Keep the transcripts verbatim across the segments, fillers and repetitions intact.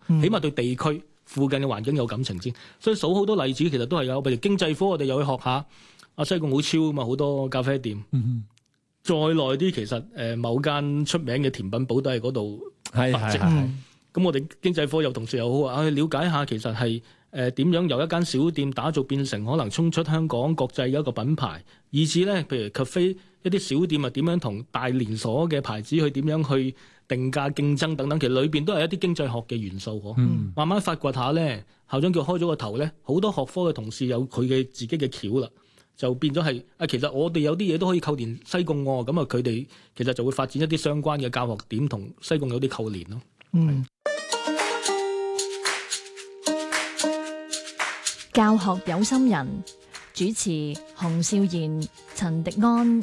起碼對地區附近嘅環境有感情先。所以數好多例子，其實都係有，譬如經濟科，我哋又去學下。阿西貢好超啊嘛，好多咖啡店。嗯、再耐啲，其實誒、呃、某間出名嘅甜品鋪都係嗰度發跡。咁我哋經濟科有同事又好啊，去了解下其實係誒點樣由一間小店打造變成可能衝出香港國際嘅一個品牌，以至咧譬如 cafe 一啲小店啊點樣同大連鎖嘅牌子去點樣去定價競爭等等，其實裏邊都係一啲經濟學嘅元素嗬。嗯、慢慢發掘下咧，校長叫開咗個頭咧，好多學科嘅同事有佢嘅自己嘅橋啦。就變咗係啊，其實我哋有啲嘢都可以扣連西貢喎，咁啊佢哋其實就會發展一啲相關嘅教學點同西貢有啲扣連咯。嗯， 教學有心人主持洪少賢、陳迪安。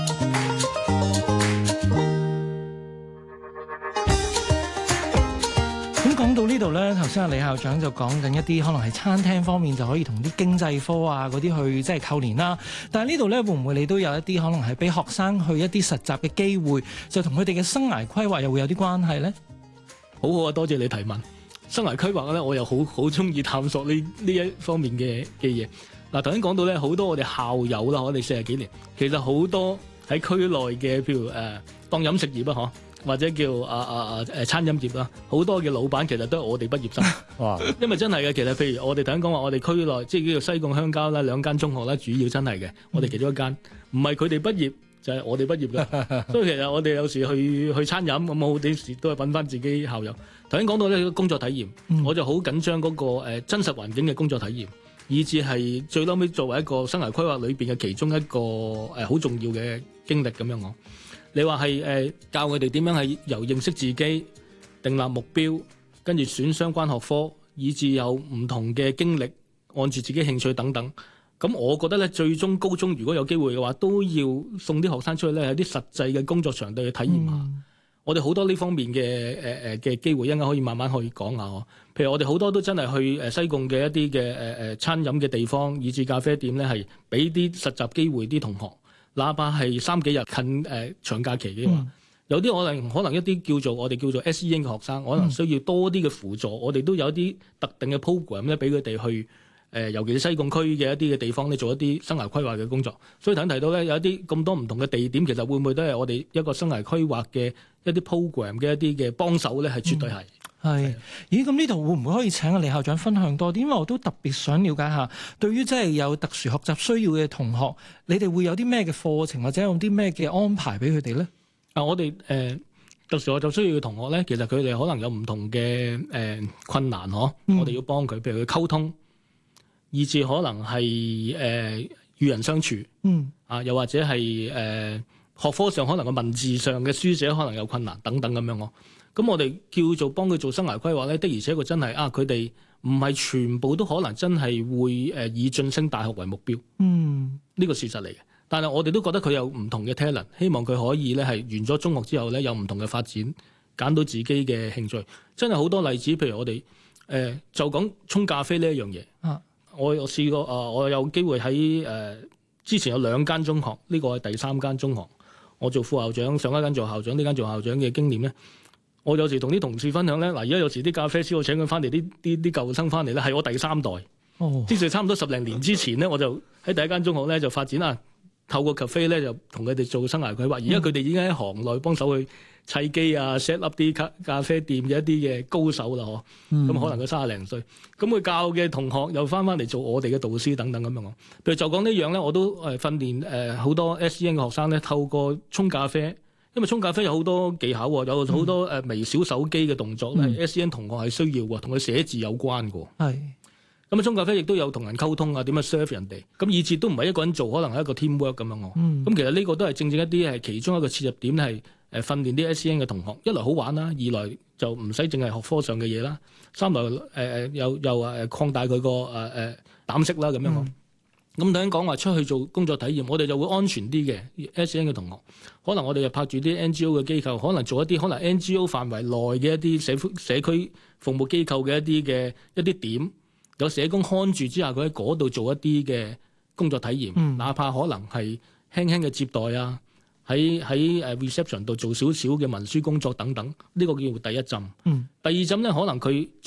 講到呢度咧，頭先阿李校長就講緊一啲可能係餐廳方面就可以同啲經濟科啊嗰啲去即係扣連啦。但係呢度咧會唔會你都有一啲可能係俾學生去一啲實習嘅機會，就同佢哋嘅生涯規劃又會有啲關係咧？ 好好啊，多謝你提問。生涯規劃咧，我又好好中意探索呢呢一方面嘅嘅嘢。嗱，頭先講到咧，好多我哋校友啦，我哋四十幾年，其實好多喺區內嘅，譬如誒、呃、當飲食業啊，嗬。或者叫啊啊啊誒餐飲業啦，好多嘅老闆其實都係我哋畢業生。哇！因為真係嘅，其實譬如我哋頭先講話，我哋區內即係叫做西貢鄉郊啦，兩間中學啦，主要真係嘅，我哋其中一間，唔係佢哋畢業就係、是、我哋畢業嘅。所以其實我哋有時去去餐飲咁，好啲時都係揾翻自己校友。頭先講到呢工作體驗，嗯、我就好緊張嗰個誒真實環境嘅工作體驗，以至係最嬲尾作為一個生涯規劃裏邊嘅其中一個誒好重要嘅經歷咁樣講。你話係誒教佢哋點樣係由認識自己、訂立目標，跟住選相關學科，以至有唔同嘅經歷，按住自己興趣等等。咁我覺得咧，最終高中如果有機會嘅話，都要送啲學生出去咧，有啲實際嘅工作場地去體驗下。嗯、我哋好多呢方面嘅誒誒嘅機會，一陣間可以慢慢可以講下。譬如我哋好多都真係去誒西貢嘅一啲嘅誒誒餐飲嘅地方，以至咖啡店咧，係俾啲實習機會啲同學。哪怕係三幾日近誒、呃、長假期嘅話，嗯、有啲可能可能一啲叫做我哋叫做 S E N 嘅學生，可能需要多啲嘅輔助。嗯、我哋都有一啲特定嘅 program 咧，俾佢哋去誒、呃，尤其是西貢區嘅一啲嘅地方咧，做一啲生涯規劃嘅工作。所以頭先提到咧，有一啲咁多唔同嘅地點，其實會唔會都係我哋一個生涯規劃嘅一啲 program 嘅一啲嘅幫手咧？係絕對係。 係、嗯，咦？咁呢度會唔會可以請阿李校長分享多啲？因為我都特別想了解下，對於即係有特殊學習需要嘅同學，你哋會有啲咩嘅課程或者有啲咩嘅安排俾佢哋咧？ 啊，我哋誒、呃、特殊學習需要嘅同學咧，其實佢哋可能有唔同嘅誒、呃、困難嗬，嗯、我哋要幫佢，譬如佢溝通，以至可能係誒與人相處，嗯啊，又或者係誒、呃、學科上可能個文字上嘅書寫可能有困難等等咁樣咯。咁我哋叫做幫佢做生涯規劃咧，的而且確真係啊，佢哋唔係全部都可能真係會誒以晉升大學為目標，嗯，呢個事實嚟嘅。但係我哋都覺得佢有唔同嘅 talent，希望佢可以咧係完咗中學之後咧有唔同嘅發展，揀到自己嘅興趣。真係好多例子，譬如我哋誒、呃、就講沖咖啡呢一樣嘢，啊，我我試過啊、呃，我有機會喺誒、呃、之前有兩間中學，呢個係第三間中學，我做副校長，上一間做校長，呢間做校長嘅經驗咧。我有時同啲同事分享咧，嗱，而家有時啲咖啡師我請佢翻嚟，啲啲啲舊生翻嚟咧，係我第三代，哦，即係差唔多十零年之前咧，我就喺第一間中學咧就發展啊，透過咖啡咧就同佢哋做生涯規劃，而家佢哋已經喺行內幫手去砌機啊 set up 啲咖咖啡店嘅一啲嘅高手啦，嗬，咁、嗯、可能佢三十零歲，咁佢教嘅同學又翻翻嚟做我哋嘅導師等等咁樣。譬如就講呢樣咧，我都誒訓練誒好多 S E N 嘅學生咧，透過沖咖啡。因為沖咖啡有好多技巧喎，有好多誒微小手機嘅動作咧、嗯、，S E N 同學係需要喎，同佢寫字有關嘅。係咁啊，沖咖啡亦都有同人溝通啊，點樣 serve 人哋，咁以至都唔係一個人做，可能係一個 teamwork 咁樣。咁、嗯、其實呢個都係正正一啲係其中一個切入點，係誒訓練啲 S E N 嘅同學，一來好玩啦，二來就唔使淨係學科上嘅嘢啦，三來誒誒又又誒擴大佢個誒誒膽識啦咁樣。嗯咁頭先講話出去做工作體驗，我哋就會安全啲嘅 S E N 嘅同學，可能我哋就拍住啲 N G O 嘅機構，可能做一啲可能 N G O 範圍內嘅一啲社社區服務機構嘅一啲嘅一啲點，有社工看住之下，佢喺嗰度做一啲嘅工作體驗，嗯、哪怕可能係輕輕嘅接待啊，喺喺誒 reception 度做少少嘅文書工作等等，呢、這個叫第一浸。嗯、第二浸咧，可能佢